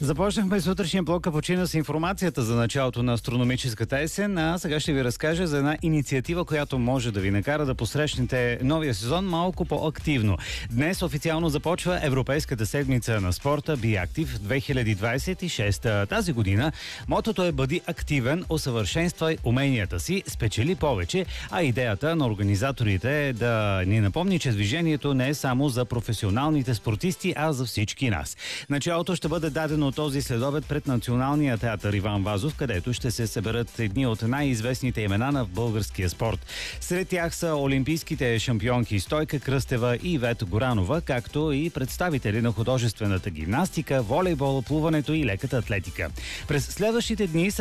Започнахме с утрешния блок капучино с информацията за началото на астрономическата есен, а сега ще ви разкажа за една инициатива, която може да ви накара да посрещнете новия сезон малко по-активно. Днес официално започва Европейската седмица на спорта Be Active 2026. Тази година мотото е бъди активен, усъвършенствай уменията си, спечели повече, а идеята на организаторите е да ни напомни, че движението не е само за професионалните спортисти, а за всички нас. Началото ще бъде дадено този следобед пред Националния театър Иван Вазов, където ще се съберат едни от най-известните имена на българския спорт. Сред тях са олимпийските шампионки Стойка Кръстева и Ивета Горанова, както и представители на художествената гимнастика, волейбол, плуването и леката атлетика. През следващите дни